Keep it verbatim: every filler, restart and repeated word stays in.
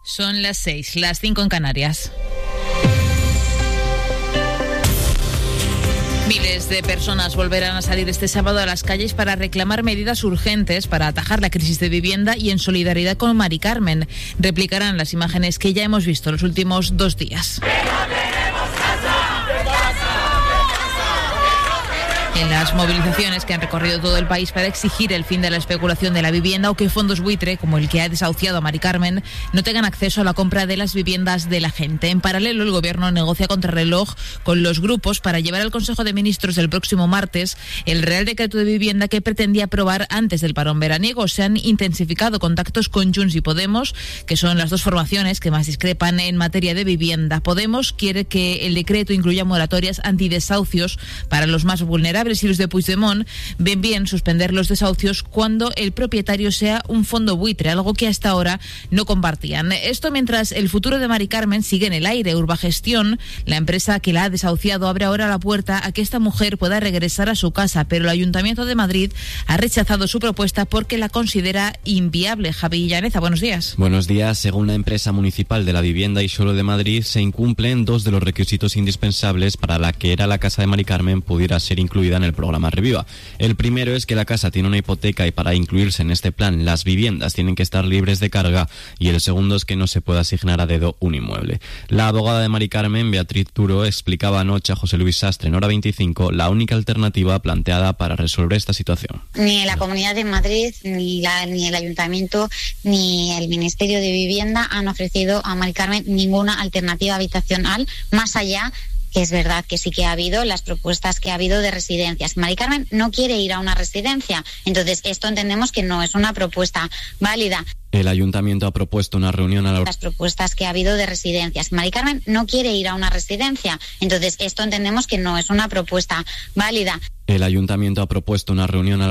Son las seis, las cinco en Canarias. Miles de personas volverán a salir este sábado a las calles para reclamar medidas urgentes para atajar la crisis de vivienda y en solidaridad con Mari Carmen. Replicarán las imágenes que ya hemos visto los últimos dos días. En las movilizaciones que han recorrido todo el país para exigir el fin de la especulación de la vivienda o que fondos buitre, como el que ha desahuciado a Mari Carmen, no tengan acceso a la compra de las viviendas de la gente. En paralelo, el Gobierno negocia contrarreloj con los grupos para llevar al Consejo de Ministros del próximo martes el Real Decreto de Vivienda que pretendía aprobar antes del parón veraniego. Se han intensificado contactos con Junts y Podemos, que son las dos formaciones que más discrepan en materia de vivienda. Podemos quiere que el decreto incluya moratorias antidesahucios para los más vulnerables y los de Puigdemont ven bien suspender los desahucios cuando el propietario sea un fondo buitre, algo que hasta ahora no compartían. Esto mientras el futuro de Mari Carmen sigue en el aire. Urbagestión, la empresa que la ha desahuciado, abre ahora la puerta a que esta mujer pueda regresar a su casa, pero el Ayuntamiento de Madrid ha rechazado su propuesta porque la considera inviable. Javi Llaneza, buenos días. Buenos días. Según la empresa municipal de la vivienda y suelo de Madrid, se incumplen dos de los requisitos indispensables para la que era la casa de Mari Carmen pudiera ser incluida en el programa Reviva. El primero es que la casa tiene una hipoteca y para incluirse en este plan las viviendas tienen que estar libres de carga, y el segundo es que no se puede asignar a dedo un inmueble. La abogada de Mari Carmen, Beatriz Turo, explicaba anoche a José Luis Sastre en Hora veinticinco la única alternativa planteada para resolver esta situación. Ni la Comunidad de Madrid, ni, la, ni el Ayuntamiento, ni el Ministerio de Vivienda han ofrecido a Mari Carmen ninguna alternativa habitacional más allá que es verdad que sí que ha habido las propuestas que ha habido de residencias. Mari Carmen no quiere ir a una residencia, entonces esto entendemos que no es una propuesta válida. El Ayuntamiento ha propuesto una reunión a la... Las propuestas que ha habido de residencias. Mari Carmen no quiere ir a una residencia, entonces esto entendemos que no es una propuesta válida. El Ayuntamiento ha propuesto una reunión a la